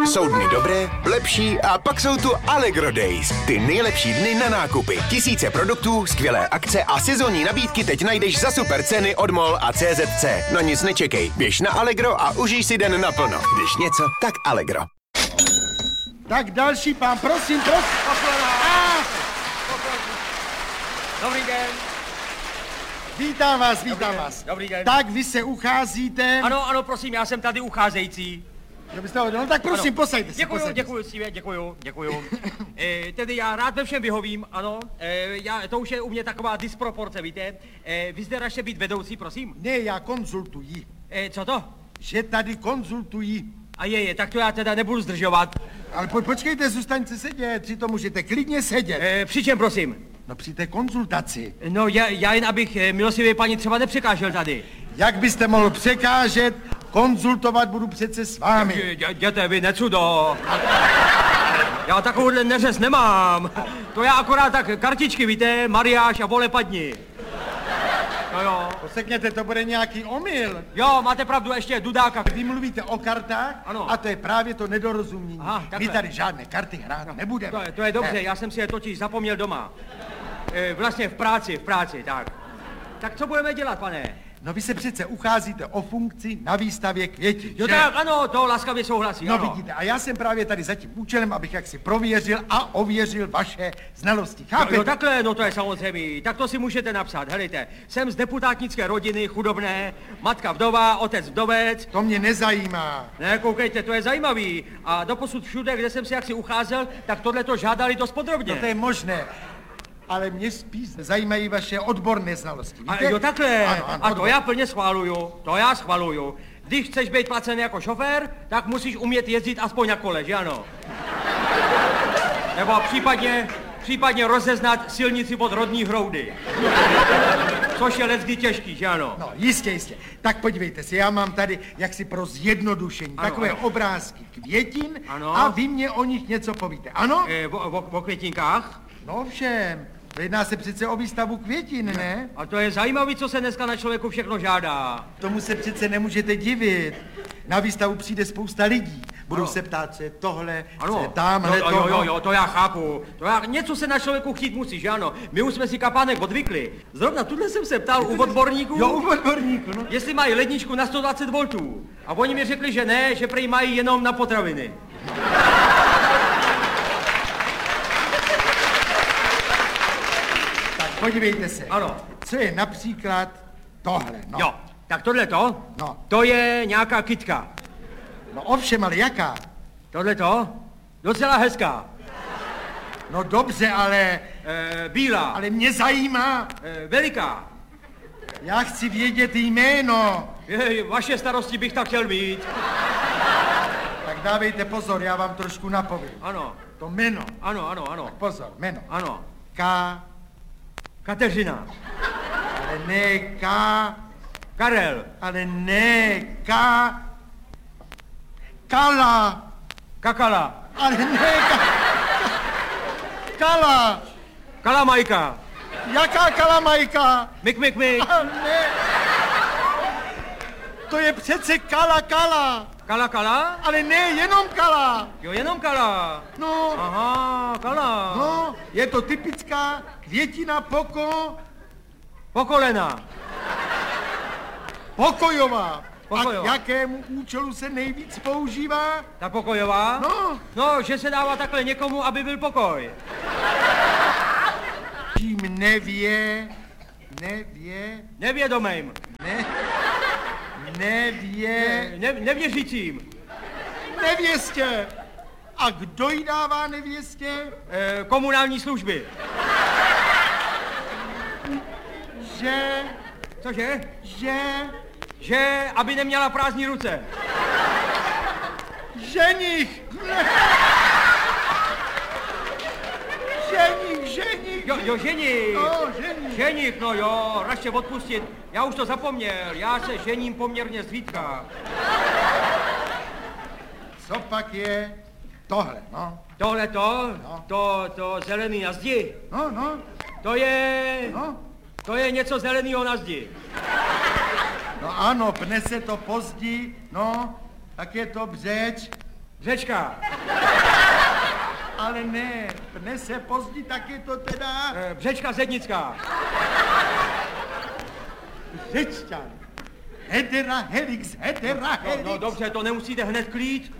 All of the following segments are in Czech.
Jsou dny dobré, lepší a pak jsou tu Allegro Days. Ty nejlepší dny na nákupy. Tisíce produktů, skvělé akce a sezónní nabídky teď najdeš za super ceny od MOL a CZC. Na nic nečekej, běž na Allegro a užij si den naplno. Když něco, tak Allegro. Tak další pán, prosím. Dobrý den. Vítám vás. Dobrý den. Tak vy se ucházíte. Ano, prosím, já jsem tady ucházející. No tak prosím, posaďte se. Děkuju. Tedy já rád ve všem vyhovím, ano. To už je u mě taková disproporce, víte. Vy zde raště být vedoucí, prosím? Ne, já konzultuji. Co to? Že tady konzultuji. A tak to já teda nebudu zdržovat. Ale počkejte, zůstaňte sedět, přitom můžete klidně sedět. Při čem, prosím? No při té konzultaci. No já jen abych milostivě paní třeba nepřekážel tady. Jak byste mohl překážet? Konzultovat budu přece s vámi. Jděte vy, necudo. Já takovouhle neřez nemám. To já akorát tak kartičky, víte, mariáš a vole padni. No jo. Posekněte, to bude nějaký omyl. Jo, máte pravdu, ještě dudáka. Vy mluvíte o kartách, ano. A to je právě to nedorozumění. Aha, my tady žádné karty hrát nebudeme. To je dobře, já jsem si je totiž zapomněl doma. Vlastně v práci, tak. Tak co budeme dělat, pane? No vy se přece ucházíte o funkci na výstavě květin, Jo že? tak, ano, to laskavě souhlasí, No ano. vidíte, a já jsem právě tady za tím účelem, abych jaksi prověřil a ověřil vaše znalosti, chápete? Jo takhle, no to je samozřejmě, tak to si můžete napsat, helejte. Jsem z deputátnické rodiny, chudobné, matka vdova, otec vdovec. To mě nezajímá. Ne, koukejte, to je zajímavý. A doposud všude, kde jsem si jaksi ucházel, tak tohle to žádali dost podrobně. No to je možné. Ale mě spíš zajímají vaše odborné znalosti, víte? A jo takhle, ano, a to já plně schvaluju, Když chceš být placený jako šofér, tak musíš umět jezdit aspoň na kole, že ano? Nebo případně rozeznat silnici od rodní hroudy. Což je leckdy těžký, že ano? No, jistě. Tak podívejte si, já mám tady jaksi pro zjednodušení takové obrázky květin a vy mě o nich něco povíte, ano? O květinkách? No všem, jedná se přece o výstavu květin, ne? A to je zajímavý, co se dneska na člověku všechno žádá. Tomu se přece nemůžete divit. Na výstavu přijde spousta lidí. Budou se ptát, co je tohle, co je tamhle, jo, to já chápu. Něco se na člověku chtít musí, že ano? My už jsme si kapánek odvykli. Zrovna tuhle jsem se ptal u odborníků. Jo, u odborníků, no. Jestli mají ledničku na 120 V. A oni mi řekli, že ne, že prý mají jenom na potraviny. Podívejte se. Ano. Co je například tohle, no. Jo, tak tohleto, no. To je nějaká kytka. No ovšem, ale jaká? Tohleto, docela hezká. No dobře, ale... Bílá. Ale mě zajímá. Veliká. Já chci vědět jméno. Vaše starosti bych tak chtěl mít. Tak dávejte pozor, já vám trošku napovím. Ano. To jméno. Ano. Tak pozor, jméno. Ano. Kateřina. Ale ne Karel. Ale ne Kala. Kakala. Ale ne Kala. Kalamajka. Jaká kalamajka? Mik. Ne. To je přece Kala. Kala? Ale ne, jenom Kala. Jo, jenom Kala. No. Aha, Kala. No, je to typická květina Pokolena. Pokojová. Pokojová. A k jakému účelu se nejvíc používá? Ta pokojová? No, že se dává takhle někomu, aby byl pokoj. Tím Nevědomým. Nevěřícím. Nevěstě. A kdo jí dává nevěstě? Komunální služby. Že? Cože? Že, aby neměla prázdní ruce. Ženich. Jo, ženich. No, Ženich, no jo, raště odpustit. Já už to zapomněl, já se žením poměrně zřídka. Co pak je tohle, no? Tohleto? No. To zelený na zdi? No. To je něco zeleného na zdi. No ano, pne se to pozdí, no, tak je to břeč. Řečka. Ale ne, dnes se pozdí, tak je to teda... Břečka Zednická. Řečťan. Hedera helix, hedera helix. No dobře, to nemusíte hned klít.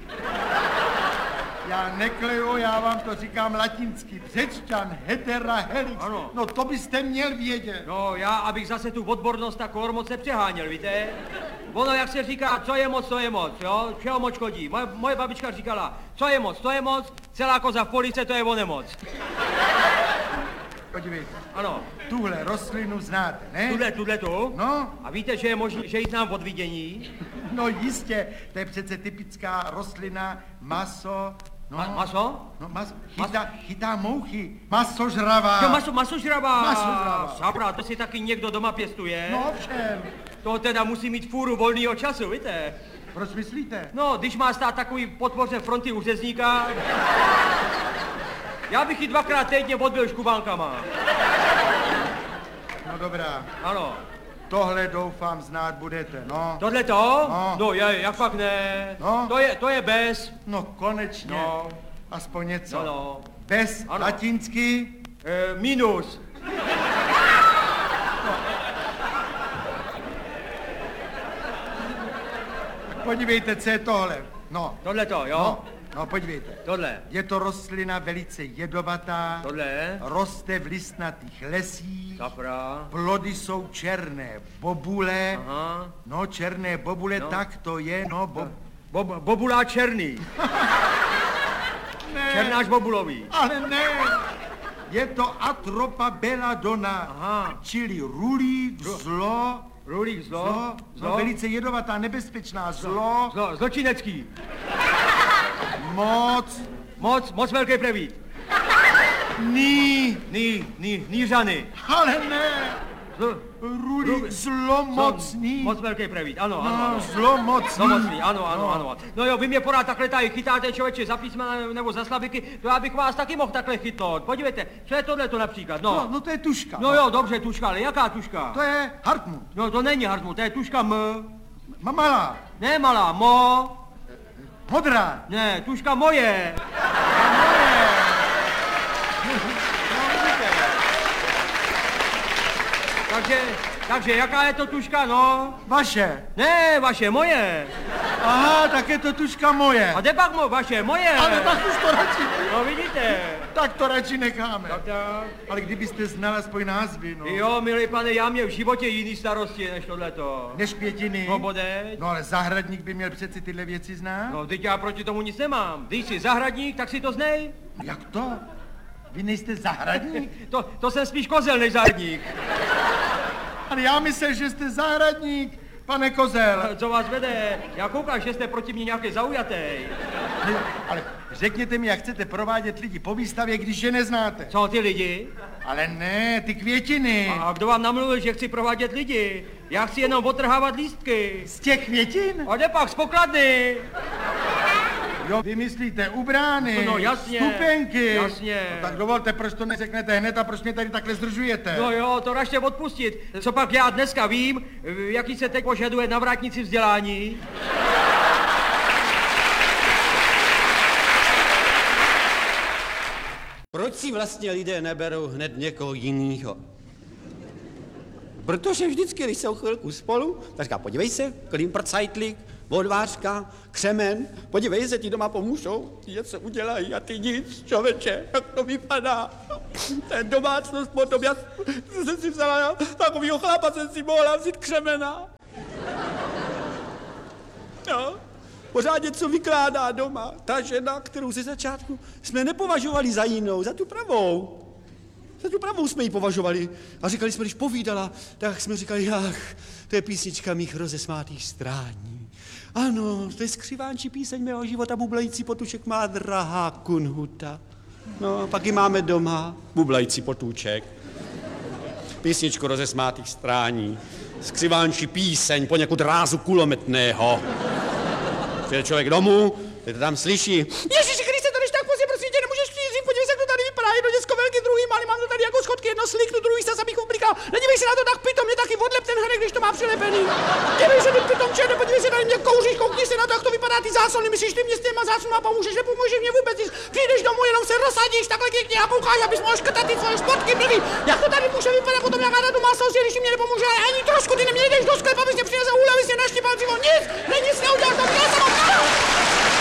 Já nekleju, já vám to říkám latinsky. Řečťan, hedera helix. Ano. No to byste měl vědět. No já, abych zase tu odbornost tak moc nepřeháněl, víte? Ono, jak se říká, co je moc, jo? Čeho moc škodí? Moje babička říkala, co je moc, celá koza v police, to je o nemoc. Podívejte. Ano. Tuhle rostlinu znáte, ne? Tuhle tu? No. A víte, že je možné, že ji znám od vidění? No jistě, to je přece typická rostlina, maso. No, Maso? No, chytá mouchy, masožravá. Jo, masožravá. Masožravá. Sabra, to si taky někdo doma pěstuje? No všem. To teda musí mít fůru volného času, víte? Proč myslíte? No, když má stát takový podpoře fronty u řezníka, já bych ji 2krát týdně odbil škubánkama. No dobrá. Ano. Tohle doufám znát budete, no. Tohle to? No. No, jak pak ne? No. To je bez. No konečně. No. Aspoň něco. No. Bez, Ano. latinsky. Minus. Podívejte, co je tohle. No. Tohle to, jo? No, podívejte. Tohle. Je to rostlina velice jedovatá. Tohle. Roste v listnatých lesích. Safra. Plody jsou černé bobule. Aha. No, černé bobule, No. tak to je, no. Bobulá černý. Ne, Černáš bobulový. ale ne. Je to Atropa belladonna, Aha. čili rulík, zlo, Rulík, zlo. no, velice jedovatá, nebezpečná, zlo, Zločinecký. moc, Moc velký prevít. Nířany. ale ne. Rulík zlomocný. Moc velký prevít, ano. Zlomocný. Ano. No jo, vy mě pořád takhle tady chytáte, člověče, za písmena nebo za slabiky, to já bych vás taky mohl takhle chytnout. Podívejte, co je tohleto například, no. No, to je tuška. No jo, dobře, tuška, ale jaká tuška? To je Hartmut. No to není Hartmut, to je tuška M. Malá, Ne malá, Mo. modrá. Ne, tuška moje. Takže jaká je to tuška, no? Vaše. Ne, vaše, moje. Aha, tak je to tuška moje. A kde pak vaše, moje? Ale tak už to radši. No vidíte. Tak to radši necháme. Tak. Ale kdybyste znal aspoň názvy, no. Jo, milý pane, já měl v životě jiný starosti než tohleto. Než květiny. No bodeď. No ale zahradník by měl přeci tyhle věci znát. No, teď já proti tomu nic nemám. Když jsi zahradník, tak si to znej. Jak to? Vy nejste zahradník? To jsem spíš kozel než zahradník. Ale já myslel, že jste zahradník, pane kozel. Co vás vede? Já koukám, že jste proti mně nějaký zaujatý. Ale řekněte mi, jak chcete provádět lidi po výstavě, když je neznáte. Co ty lidi? Ale ne, ty květiny. A kdo vám namluvil, že chci provádět lidi? Já chci jenom otrhávat lístky. Z těch květin? A jde pak z pokladny. Jo, vy myslíte u brány, No jasně. stupenky. Jasně. No, tak dovolte, proč to neřeknete hned a proč mě tady takhle zdržujete? No jo, to ražte odpustit. Co pak já dneska vím, jaký se teď požaduje na vrátnici vzdělání? Proč si vlastně lidé neberou hned někoho jiného? Protože vždycky, když jsou chvilku spolu, tak říká, podívej se, Klimprcajtlík, odvářka, křemen, podívej se, ti doma pomůžou, ti něco udělají a ty nic, člověče, jak to vypadá. Ten domácnost potom, já jsem si vzala, takovýho chlapa jsem si mohla vzít křemena. No, pořád něco vykládá doma. Ta žena, kterou ze začátku jsme nepovažovali za jinou, za tu pravou. Za tu pravou jsme ji považovali a říkali jsme, když povídala, tak jsme říkali, ach, to je písnička mých rozesmátých strání. Ano, to je skřivánčí píseň mého života, bublající potůček má drahá kunhuta. No, pak ji máme doma, bublající potůček. Písničku rozesmátých strání, skřivánčí píseň poněkud rázu kulometného. Přijde člověk domů, teď to tam slyší. Ježiši Kriste, to než tak pozdě, prosím tě, nemůžeš přijít, podívej se, jak to tady vypadá, jedno děcko velký, druhý malý, mám to tady jako schodky, jedna jedno sliknu, druhý se abych ublikal. Nedívej se na to tak pitom, mě taky odlep ten hrnek, když to má přilepený. Dívej se, ty pitom černé, podívej se, tady mě kouříš, koukni se na to, jak to vypadá ty záclony. Myslíš, ty mě s těma záclonama pomůžeš, nepomůžeš mě vůbec, když přijdeš domů, jenom se rozsadíš takhle pěkně a koukáš, abys mohl škrtat ty svoje športky blbý. Jak to tady může vypadat potom, jak na tu masou, když ti mě nepomůže, ani trošku, ty neměl jdeš do sklepa, abys mě